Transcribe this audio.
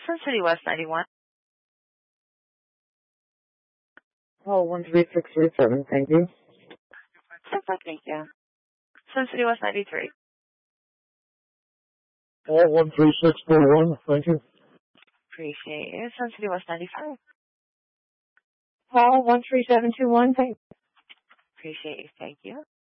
Sun City West 91. Call 13637, thank you. Thank you. Sun City West 93. Call 13641, thank you. Appreciate you. Sun City West 95. Call 13721, thank you. Appreciate you. Thank you.